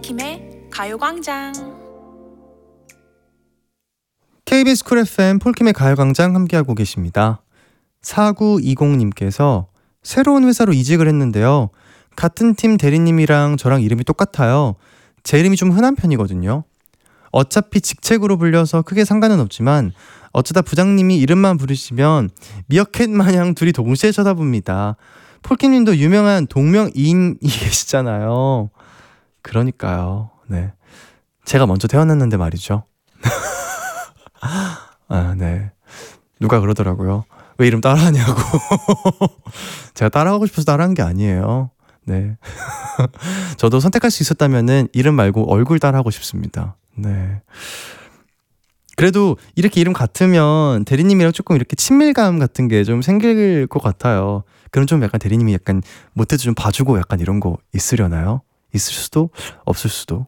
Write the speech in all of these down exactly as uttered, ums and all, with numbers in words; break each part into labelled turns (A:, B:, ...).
A: 폴킴의 가요광장.
B: 케이비에스 쿨 에프엠 폴킴의 가요광장 함께하고 계십니다. 사구이공님께서 새로운 회사로 이직을 했는데요. 같은 팀 대리님이랑 저랑 이름이 똑같아요. 제 이름이 좀 흔한 편이거든요. 어차피 직책으로 불려서 크게 상관은 없지만 어쩌다 부장님이 이름만 부르시면 미어캣 마냥 둘이 동시에 쳐다봅니다. 폴킴님도 유명한 동명이인이 계시잖아요. 그러니까요. 네, 제가 먼저 태어났는데 말이죠. 아, 네. 누가 그러더라고요. 왜 이름 따라하냐고. 제가 따라하고 싶어서 따라한 게 아니에요. 네. 저도 선택할 수 있었다면은 이름 말고 얼굴 따라하고 싶습니다. 네. 그래도 이렇게 이름 같으면 대리님이랑 조금 이렇게 친밀감 같은 게 좀 생길 것 같아요. 그럼 좀 약간 대리님이 약간 못해도 좀 봐주고 약간 이런 거 있으려나요? 있을 수도 없을 수도.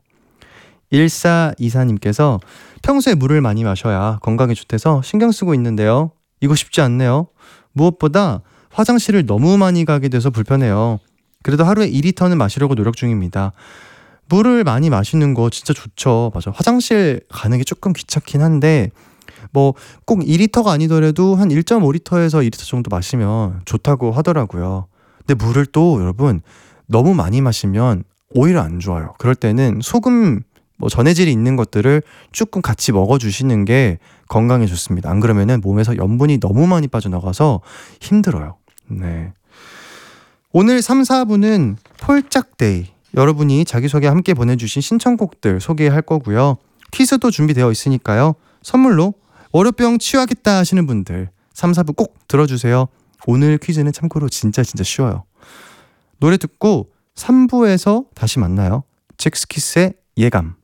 B: 일사이사님께서 평소에 물을 많이 마셔야 건강에 좋대서 신경 쓰고 있는데요. 이거 쉽지 않네요. 무엇보다 화장실을 너무 많이 가게 돼서 불편해요. 그래도 하루에 이 리터는 마시려고 노력 중입니다. 물을 많이 마시는 거 진짜 좋죠. 맞아. 화장실 가는 게 조금 귀찮긴 한데 뭐 꼭 이 리터가 아니더라도 한 일 점 오 리터에서 이 리터 정도 마시면 좋다고 하더라고요. 근데 물을 또 여러분 너무 많이 마시면 오히려 안 좋아요. 그럴 때는 소금 뭐 전해질이 있는 것들을 조금 같이 먹어주시는 게 건강에 좋습니다. 안 그러면은 몸에서 염분이 너무 많이 빠져나가서 힘들어요. 네. 오늘 삼, 사 부는 폴짝데이. 여러분이 자기소개 함께 보내주신 신청곡들 소개할 거고요. 퀴즈도 준비되어 있으니까요. 선물로 월요병 치유하겠다 하시는 분들 삼, 사 부 꼭 들어주세요. 오늘 퀴즈는 참고로 진짜 진짜 쉬워요. 노래 듣고 삼 부에서 다시 만나요. 잭스키스의 예감.